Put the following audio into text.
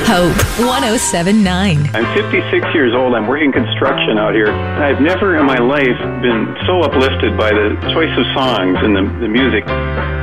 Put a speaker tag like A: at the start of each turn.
A: Hope 107.9.
B: I'm 56 years old. I'm working construction out here. I've never in my life been so uplifted by the choice of songs and the music.